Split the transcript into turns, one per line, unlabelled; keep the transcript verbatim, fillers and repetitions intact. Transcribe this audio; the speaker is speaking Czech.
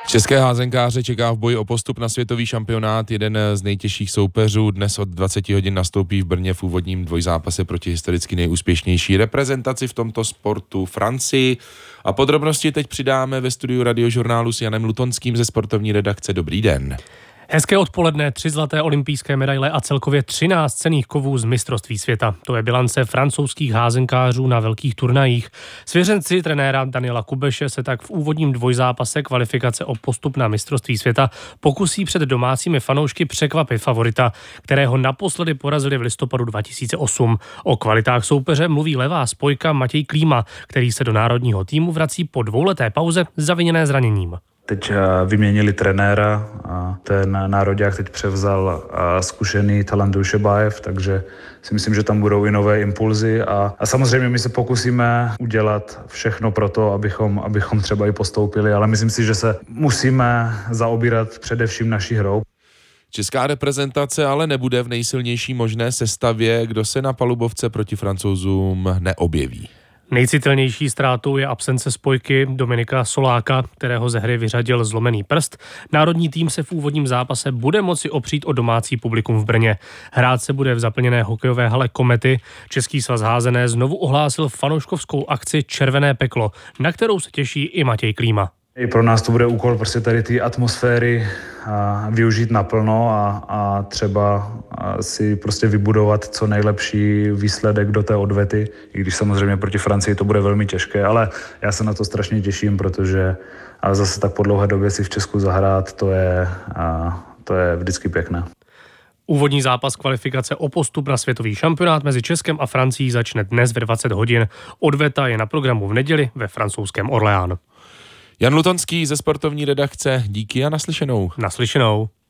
České házenkáře čeká v boji o postup na světový šampionát jeden z nejtěžších soupeřů. Dnes od dvacet hodin nastoupí v Brně v úvodním dvojzápase proti historicky nejúspěšnější reprezentaci v tomto sportu Francii. A podrobnosti teď přidáme ve studiu Radiožurnálu s Janem Lutonským ze sportovní redakce. Dobrý den.
Hezké odpoledne, tři zlaté olympijské medaile a celkově třináct cenných kovů z mistrovství světa. To je bilance francouzských házenkářů na velkých turnajích. Svěřenci trenéra Daniela Kubeše se tak v úvodním dvojzápase kvalifikace o postup na mistrovství světa pokusí před domácími fanoušky překvapit favorita, kterého naposledy porazili v listopadu dva tisíce osm. O kvalitách soupeře mluví levá spojka Matěj Klíma, který se do národního týmu vrací po dvouleté pauze zaviněné zraněním.
Teď vyměnili trenéra a ten nároďák teď převzal zkušený Talan Dušebájev, takže si myslím, že tam budou i nové impulzy a, a samozřejmě my se pokusíme udělat všechno pro to, abychom, abychom třeba i postoupili, ale myslím si, že se musíme zaobírat především naší hrou.
Česká reprezentace ale nebude v nejsilnější možné sestavě, kdo se na palubovce proti Francouzům neobjeví.
Nejcitelnější ztrátou je absence spojky Dominika Soláka, kterého ze hry vyřadil zlomený prst. Národní tým se v úvodním zápase bude moci opřít o domácí publikum v Brně. Hrát se bude v zaplněné hokejové hale Komety. Český svaz házené znovu ohlásil fanouškovskou akci Červené peklo, na kterou se těší i Matěj Klíma.
I pro nás to bude úkol prostě tady ty atmosféry a využít naplno a, a třeba a si prostě vybudovat co nejlepší výsledek do té odvety, i když samozřejmě proti Francii to bude velmi těžké, ale já se na to strašně těším, protože a zase tak po dlouhé době si v Česku zahrát, to je, a, to je vždycky pěkné.
Úvodní zápas kvalifikace o postup na světový šampionát mezi Českem a Francií začne dnes ve dvacet hodin. Odveta je na programu v neděli ve francouzském Orléans.
Jan Lutonský ze sportovní redakce, díky a naslyšenou.
Naslyšenou.